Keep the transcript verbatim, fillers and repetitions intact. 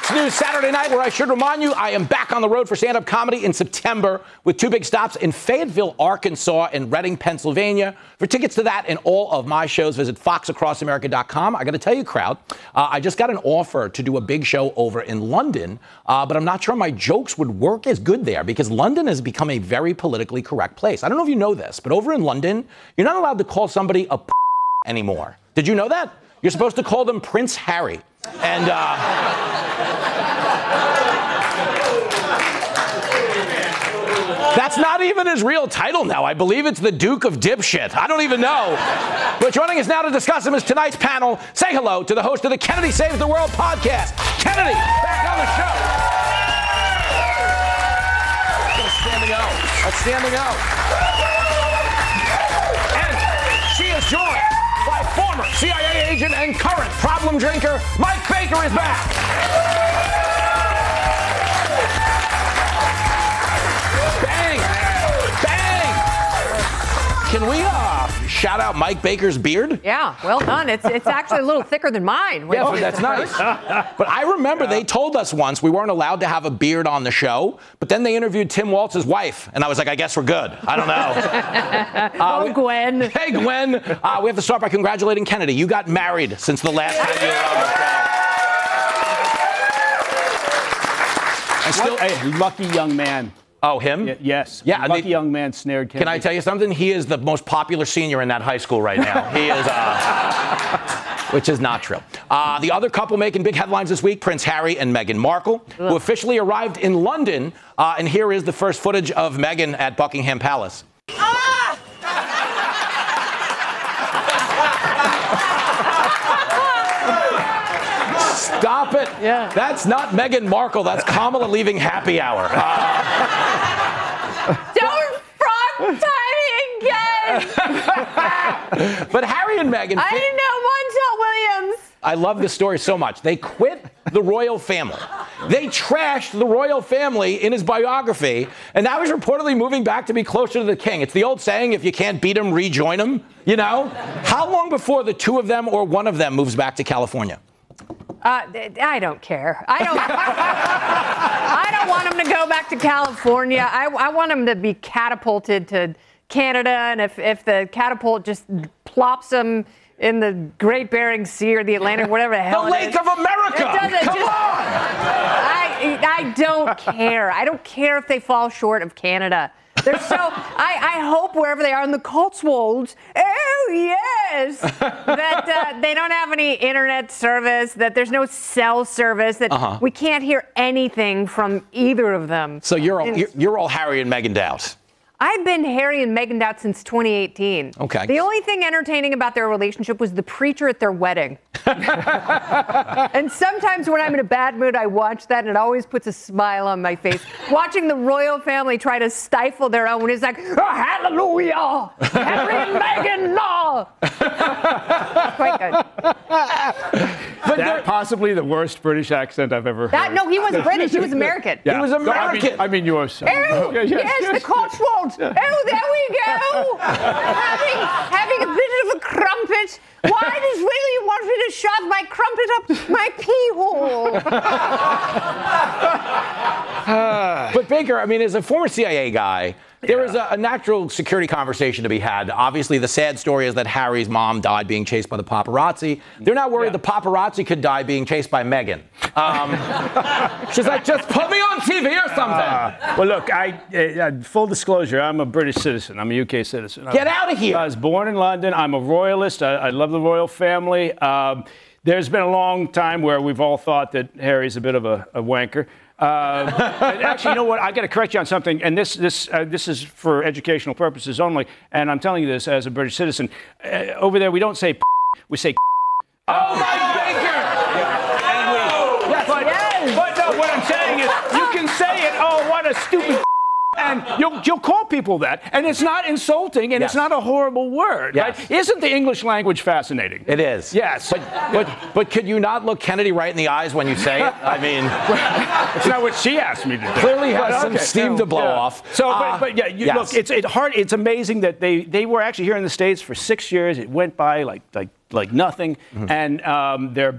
Fox News Saturday night, where I should remind you, I am back on the road for stand-up comedy in September with two big stops in Fayetteville, Arkansas, and Reading, Pennsylvania. For tickets to that and all of my shows, visit fox across america dot com. I got to tell you, crowd, uh, I just got an offer to do a big show over in London, uh, but I'm not sure my jokes would work as good there because London has become a very politically correct place. I don't know if you know this, but over in London, you're not allowed to call somebody a p- anymore. Did you know that? You're supposed to call them Prince Harry. And, uh... that's not even his real title now. I believe it's the Duke of Dipshit. I don't even know. But joining us now to discuss him is tonight's panel. Say hello to the host of the Kennedy Saves the World podcast, Kennedy, back on the show. That's standing out. That's standing out. And she is joined by former C I A agent and current problem drinker, Mike Baker is back. Bang! Bang! Can we uh, shout out Mike Baker's beard? Yeah, well done. It's it's actually a little thicker than mine. Yeah, but that's nice. But I remember yeah. they told us once we weren't allowed to have a beard on the show, but then they interviewed Tim Waltz's wife, and I was like, I guess we're good. I don't know. uh, oh, we, Gwen. Hey, Gwen. Uh, we have to start by congratulating Kennedy. You got married since the last time you were on the show. And still, a lucky young man. Oh, him? Y- yes. Yeah. Lucky the, young man snared Kennedy. Can I tell you something? He is the most popular senior in that high school right now. He is, uh, which is not true. Uh, the other couple making big headlines this week, Prince Harry and Meghan Markle, Ugh. who officially arrived in London. Uh, and here is the first footage of Meghan at Buckingham Palace. Ah! Stop it. Yeah. That's not Meghan Markle. That's Kamala leaving happy hour. Uh, Don't frog tie me again. But Harry and Meghan... I didn't know Montel Williams. I love this story so much. They quit the royal family. They trashed the royal family in his biography, and now he's reportedly moving back to be closer to the king. It's the old saying, if you can't beat him, rejoin him, you know? How long before the two of them or one of them moves back to California? Uh, I don't care. I don't. I don't want him to go back to California. I, I want him to be catapulted to Canada, and if, if the catapult just plops him in the Great Bering Sea or the Atlantic, whatever the hell the it Lake is, of America. It doesn't, Come just, on. I I don't care. I don't care if they fall short of Canada. They're so. I, I hope wherever they are in the Cotswolds, oh yes, that uh, they don't have any internet service, that there's no cell service, that uh-huh. we can't hear anything from either of them. So you're all, you're, you're all Harry and Meghan Dowd. I've been Harry and Meghan Dowd since twenty eighteen. Okay. The only thing entertaining about their relationship was the preacher at their wedding. And sometimes when I'm in a bad mood, I watch that, and it always puts a smile on my face. Watching the royal family try to stifle their own is like, oh, hallelujah! Harry and Meghan, no! Quite good. But that possibly the worst British accent I've ever heard. That, no, he wasn't British. He was American. Yeah. He was American. I mean, I mean yours. Oh, yes, yes, yes, the Cotswolds. Oh, there we go. having, having a bit of a crumpet. Why does Willie want me to shove my crumpet up my pee hole? But Baker, I mean, as a former C I A guy, there yeah. is a, a natural security conversation to be had. Obviously, the sad story is that Harry's mom died being chased by the paparazzi. They're not worried yeah. the paparazzi could die being chased by Meghan. Um, she's like, just put me on T V or something. Uh, well, look, I uh, full disclosure, I'm a British citizen. I'm a U K citizen. Get out of here. I was born in London. I'm a royalist. I, I love the royal family. Um, there's been a long time where we've all thought that Harry's a bit of a, a wanker. Uh, actually, you know what? I got to correct you on something, and this this uh, this is for educational purposes only. And I'm telling you this as a British citizen. Uh, over there, we don't say p- we say. Oh my Baker! And we, yes, but, yes. but no, what I'm saying is, you can say it. Oh, what a stupid. And you'll, you'll call people that, and it's not insulting, and yes. it's not a horrible word. Yes. Right? Isn't the English language fascinating? It is. Yes. But, but but could you not look Kennedy right in the eyes when you say it? I mean, it's not what she asked me to do. Clearly has but, some okay. steam no, to blow yeah. off. So, uh, but, but yeah, you, yes. look, it's it hard. It's amazing that they they were actually here in the States for six years. It went by like like. like nothing, mm-hmm. and um, they're